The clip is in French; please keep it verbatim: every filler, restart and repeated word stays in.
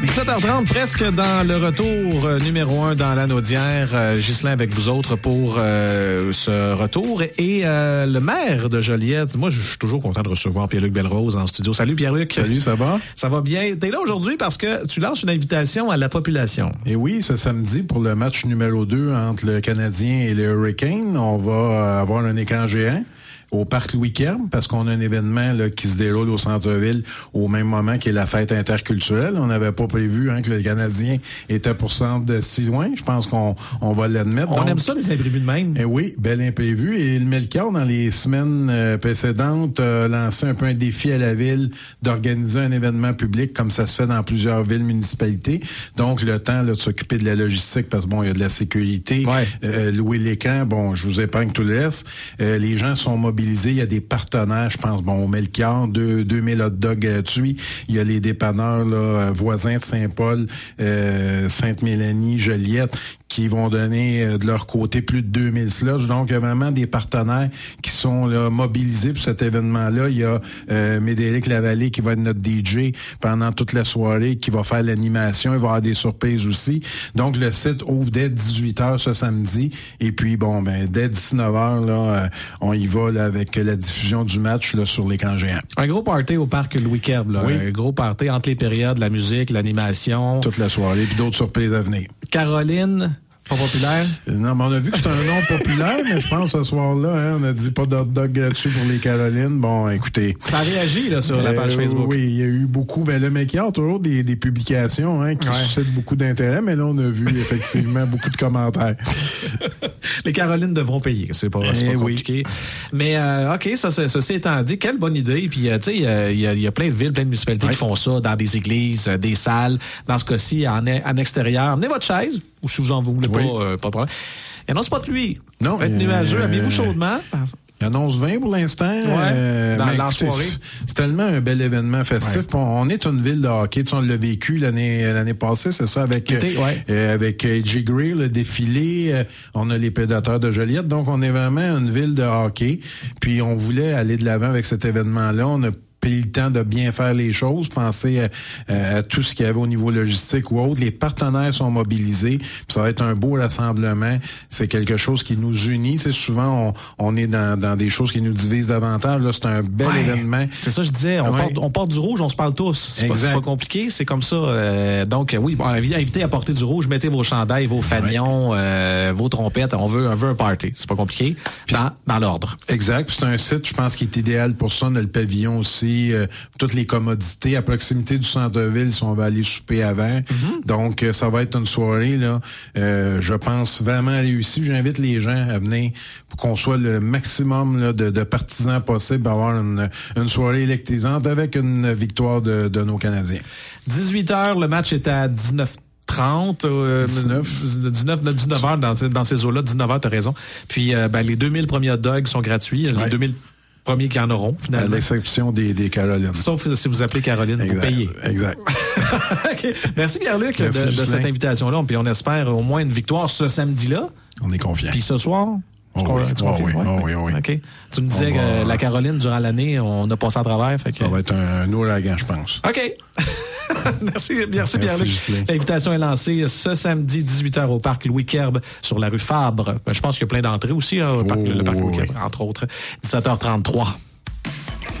dix-sept heures trente, presque dans le retour euh, numéro un dans l'Anaudière. Euh, Ghislain avec vous autres pour euh, ce retour. Et euh, le maire de Joliette, moi, je suis toujours content de recevoir Pierre-Luc Belrose en studio. Salut Pierre-Luc. Salut, ça va? Ça va bien. T'es là aujourd'hui parce que tu lances une invitation à la population. Et oui, ce samedi, pour le match numéro deux entre le Canadien et le Hurricane, on va avoir un écran géant au parc Louis-Kerbe, parce qu'on a un événement là, qui se déroule au centre-ville au même moment qu'est la fête interculturelle. On n'avait pas prévu hein, que le Canadien était pour centre de si loin. Je pense qu'on on va l'admettre. On Donc, aime ça, les imprévus de même. Eh oui, bel imprévu. Et le Melchior, dans les semaines euh, précédentes, a lancé un peu un défi à la ville d'organiser un événement public comme ça se fait dans plusieurs villes, municipalités. Donc, le temps là, de s'occuper de la logistique, parce que bon, il y a de la sécurité, ouais. euh, louer l'écran, bon, je vous épargne tout le reste. Euh, les gens sont mobilisés. Il y a des partenaires, je pense, bon, au Melchior, deux, deux mille hot dogs gratuits. Il y a les dépanneurs là, voisins de Saint-Paul, euh, Sainte-Mélanie, Joliette, qui vont donner euh, de leur côté plus de deux mille slots. Donc, il y a vraiment des partenaires qui sont là, mobilisés pour cet événement-là. Il y a euh, Médéric Lavallée qui va être notre D J pendant toute la soirée, qui va faire l'animation. Il va y avoir des surprises aussi. Donc, le site ouvre dès dix-huit heures ce samedi. Et puis, bon, ben dès dix-neuf heures, là, euh, on y va là, avec la diffusion du match là, sur l'écran géant. Un gros party au parc Louis-Kerbe. Là. Oui. Un gros party entre les périodes, la musique, l'animation. Toute la soirée, puis d'autres surprises à venir. Caroline... Pas populaire? Non, mais on a vu que c'est un nom populaire, mais je pense ce soir-là, hein, on a dit pas d'hot dog gratuit pour les Carolines. Bon, écoutez. Ça a réagi, là, sur euh, la page Facebook. Oui, il y a eu beaucoup. Ben, le mec, il y a toujours des, des publications, hein, qui ouais. suscitent beaucoup d'intérêt, mais là, on a vu, effectivement, beaucoup de commentaires. Les Carolines devront payer. C'est pas, c'est pas compliqué. Oui. Mais, euh, OK, ça, ça, ceci étant dit, quelle bonne idée. Puis, euh, tu sais, il euh, y, a, y a plein de villes, plein de municipalités ouais. qui font ça dans des églises, euh, des salles. Dans ce cas-ci, en, en extérieur. Amenez votre chaise, ou si vous en voulez oui. pas, euh, pas de problème. Il annonce pas de pluie. Non. Faites nuageux, euh, habillez-vous chaudement. Il annonce vingt pour l'instant. Ouais, euh, dans la écoutez, soirée. C'est, c'est tellement un bel événement festif. Ouais. On est une ville de hockey. Tu sais, on l'a vécu l'année l'année passée, c'est ça, avec Été, ouais. euh, avec A J Gray, le défilé. Euh, on a les Prédateurs de Joliette. Donc, on est vraiment une ville de hockey. Puis, on voulait aller de l'avant avec cet événement-là. On a pris le temps de bien faire les choses, penser à, à tout ce qu'il y avait au niveau logistique ou autre. Les partenaires sont mobilisés, puis ça va être un beau rassemblement. C'est quelque chose qui nous unit. C'est souvent, on, on est dans, dans des choses qui nous divisent davantage. Là, c'est un bel ouais, événement. C'est ça, je disais. On, ouais. porte, on porte du rouge, on se parle tous. C'est, pas, c'est pas compliqué, c'est comme ça. Euh, donc, oui, bon, invitez à porter du rouge, mettez vos chandails, vos fanions, ouais. euh, vos trompettes. On veut, on veut un party. C'est pas compliqué. Dans, dans l'ordre. Exact. Puis c'est un site, je pense, qui est idéal pour ça. On a le pavillon aussi. Euh, toutes les commodités à proximité du centre-ville si on va aller souper avant. Mm-hmm. Donc, euh, ça va être une soirée, là, euh, je pense, vraiment réussie. J'invite les gens à venir pour qu'on soit le maximum là, de, de partisans possible, avoir une, une soirée électrisante avec une victoire de, de nos Canadiens. dix-huit heures, le match est à dix-neuf trente, euh, dix-neuf, dix-neuf, dix-neuf heures dans, dans ces eaux-là, dix-neuf heures, t'as raison. Puis, euh, ben, les deux mille premiers hot dogs sont gratuits. Ouais. Les deux mille premiers qui en auront, finalement. À l'exception des, des Carolines. Sauf si vous appelez Caroline, exact, vous payez. Exact. Okay. Merci Pierre-Luc Merci, de, de cette invitation-là. Puis on espère au moins une victoire ce samedi-là. On est confiants. Puis ce soir... Oh oui, oh oui, oh oui, oh oui. Okay. Tu me disais on que va... la Caroline, durant l'année, on a passé à travers. Fait que... Ça va être un, un ouragan, je pense. OK. merci, merci, merci Pierre-Luc. L'invitation est lancée ce samedi, dix-huit heures au parc Louis-Kerbe, sur la rue Fabre. Je pense qu'il y a plein d'entrées aussi, hein, au parc, oh, le parc Louis-Kerbe, oui. entre autres. dix-sept heures trente-trois.